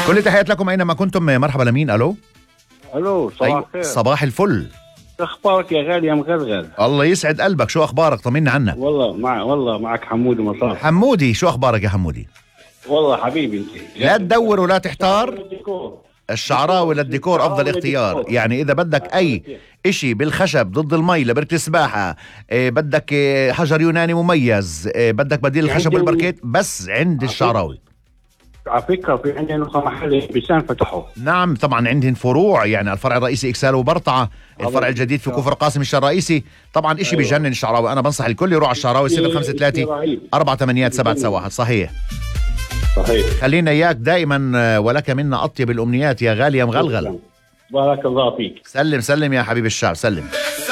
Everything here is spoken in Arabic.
كل تحيات لكم أينما كنتم. مرحبا لمين؟ ألو. الو صباح الخير. صباح الفل. شو اخبارك يا غالي يا مغلغل؟ الله يسعد قلبك، شو أخبارك؟ طمنا عنك. والله معك حمودي مصار. حمودي، شو أخبارك يا حمودي؟ والله حبيبي انت لا تدور ولا تحتار، الشعراوي للديكور أفضل اختيار. يعني إذا بدك أي إشي بالخشب ضد المي لبركة السباحة، بدك حجر يوناني مميز، بدك بديل الخشب والبركيت، بس عند الشعراوي. على فكرة في عندنا محل بسان فتحوا. نعم طبعا عندهم فروع، يعني الفرع الرئيسي إكسال وبرطعة، الفرع الجديد في كفر قاسم الشارع الرئيسي. طبعا إشي بجنن الشعراوي. أنا بنصح الكل يروح على الشعراوي 053-487-771. صحيح. خلينا إياك دائما ولك منا أطيب الأمنيات يا غالي يا مغلغل. بارك الله فيك. سلم يا حبيب الشعب، سلم.